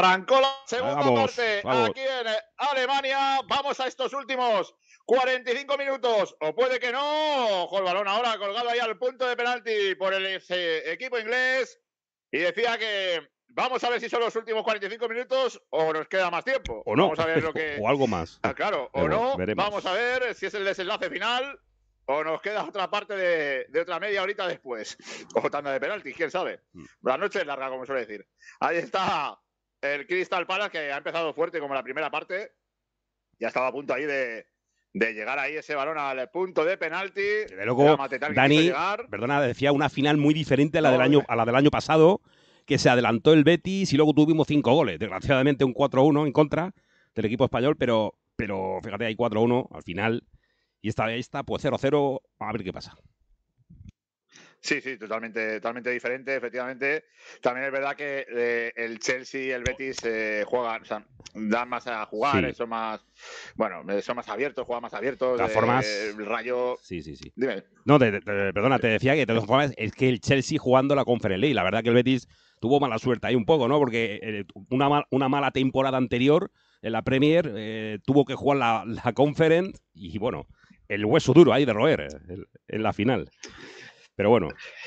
Arrancó la segunda Vamos, parte vamos. aquí en Alemania. Vamos a estos últimos 45 minutos. O puede que no. Ojo el balón ahora colgado ahí al punto de penalti por el equipo inglés. Y decía que vamos a ver si son los últimos 45 minutos o nos queda más tiempo. O no, Vamos a ver lo que... o algo más. Claro, o no. Veremos. Vamos a ver si es el desenlace final o nos queda otra parte de otra media horita después. O tanda de penaltis, quién sabe. La noche es larga, como suele decir. Ahí está el Crystal Palace, que ha empezado fuerte como la primera parte. Ya estaba a punto ahí de llegar ahí ese balón al punto de penalti. Desde luego, Dani, perdona, decía una final muy diferente a la del año pasado, que se adelantó el Betis y luego tuvimos 5 goles. Desgraciadamente un 4-1 en contra del equipo español, pero fíjate, hay 4-1 al final. Y esta pues 0-0, a ver qué pasa. Sí, totalmente diferente, efectivamente. También es verdad que el Chelsea y el Betis juegan, o sea, dan más a jugar, Sí. son más abiertos, juegan más abiertos. De todas formas, el Rayo... Sí. Dime. No, perdona, te decía que de todas formas es que el Chelsea jugando la Conference League, la verdad que el Betis tuvo mala suerte ahí un poco, ¿no? Porque una mala temporada anterior en la Premier tuvo que jugar la Conference y bueno, el hueso duro ahí de roer en la final. Pero bueno.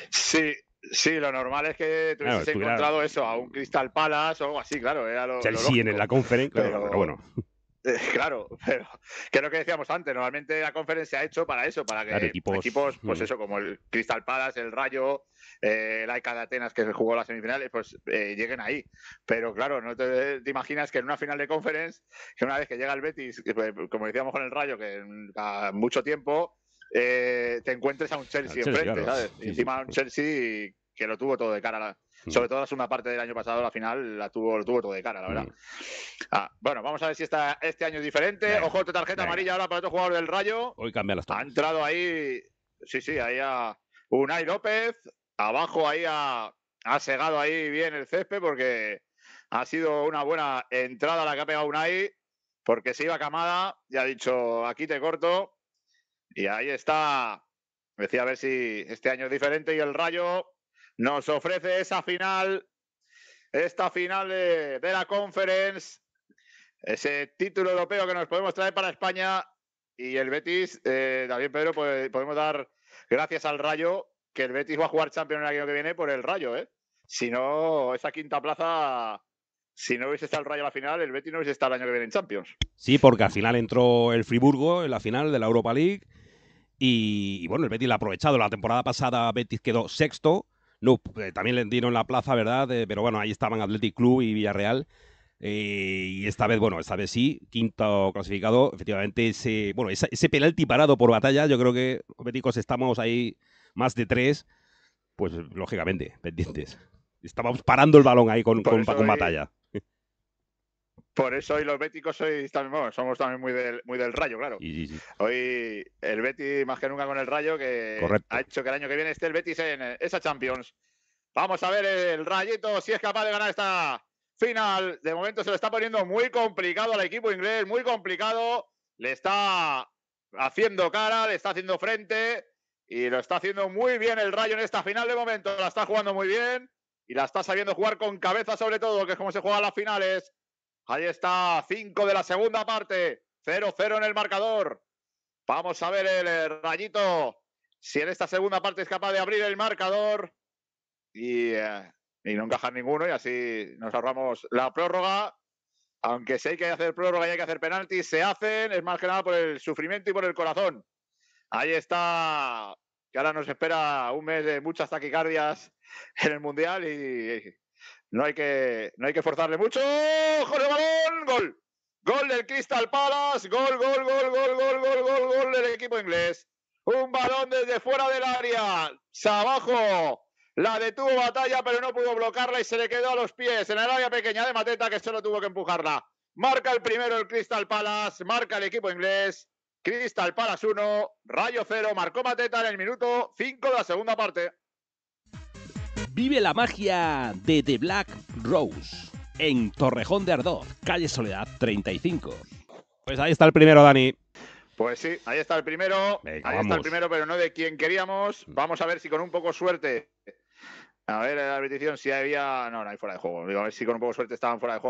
Sí, lo normal es que tú hubieses encontrado eso, a un Crystal Palace o algo así, claro. Era lo Chelsea lógico. en la Conference, claro, pero bueno. Claro, pero que es lo que decíamos antes, normalmente la Conference se ha hecho para eso, para que claro, equipos, pues eso, como el Crystal Palace, el Rayo, el AEK de Atenas, que jugó las semifinales, pues lleguen ahí. Pero claro, no te imaginas que en una final de Conference, que una vez que llega el Betis, como decíamos con el Rayo, que a mucho tiempo, te encuentres a un Chelsea enfrente, claro. ¿sabes? Y encima un Chelsea que lo tuvo todo de cara. Sobre todo la segunda parte del año pasado, la final, lo tuvo todo de cara, la verdad. Bueno, vamos a ver si este año es diferente. Ojo, tarjeta amarilla ahora para otro jugador del Rayo. Hoy cambia las tomas. Ha entrado ahí, ahí a Unai López. Abajo ahí ha segado ahí bien el césped porque ha sido una buena entrada la que ha pegado Unai, porque se iba Camada y ha dicho, aquí te corto. Y ahí está. Decía a ver si este año es diferente y el Rayo nos ofrece esta final de la Conference, ese título europeo que nos podemos traer para España. Y el Betis, también Pedro, pues, podemos dar gracias al Rayo, que el Betis va a jugar Champions el año que viene por el Rayo, ¿eh? Si no, esa quinta plaza, si no hubiese estado el Rayo a la final, el Betis no hubiese estado el año que viene en Champions. Sí, porque al final entró el Friburgo en la final de la Europa League y bueno, el Betis la ha aprovechado. La temporada pasada Betis quedó sexto. No, también le dieron la plaza, ¿verdad? Pero bueno, ahí estaban Athletic Club y Villarreal. Y esta vez sí, quinto clasificado. Efectivamente, ese penalti parado por Batalla, yo creo que los béticos estamos ahí más de 3, pues lógicamente, pendientes. Estábamos parando el balón ahí con Batalla. Por eso hoy los béticos somos también muy del Rayo, claro. Sí. Hoy el Betis más que nunca con el Rayo, que ha hecho que el año que viene esté el Betis en esa Champions. Vamos a ver el Rayito si es capaz de ganar esta final. De momento se lo está poniendo muy complicado al equipo inglés, muy complicado. Le está haciendo cara, le está haciendo frente y lo está haciendo muy bien el Rayo en esta final. De momento la está jugando muy bien y la está sabiendo jugar con cabeza sobre todo, que es como se juegan las finales. Ahí está, 5 de la segunda parte, 0-0 en el marcador. Vamos a ver el Rayito si en esta segunda parte es capaz de abrir el marcador y no encajar ninguno, y así nos ahorramos la prórroga. Aunque si hay que hacer prórroga y hay que hacer penaltis, se hacen, es más que nada por el sufrimiento y por el corazón. Ahí está, que ahora nos espera un mes de muchas taquicardias en el Mundial y no hay que forzarle mucho. ¡Ojo de balón! ¡Gol! Gol del Crystal Palace. Gol del equipo inglés. Un balón desde fuera del área. Abajo. La detuvo Batalla, pero no pudo bloquearla y se le quedó a los pies en el área pequeña de Mateta, que solo tuvo que empujarla. Marca el primero el Crystal Palace. Marca el equipo inglés. Crystal Palace 1, Rayo 0. Marcó Mateta en el minuto 5 de la segunda parte. Vive la magia de The Black Rose en Torrejón de Ardoz, calle Soledad 35. Pues ahí está el primero, Dani. Pues sí, ahí está el primero. Venga, ahí está el primero, pero no de quien queríamos. Vamos a ver si con un poco de suerte. A ver, la repetición si había... No hay fuera de juego. A ver si con un poco de suerte estaban fuera de juego.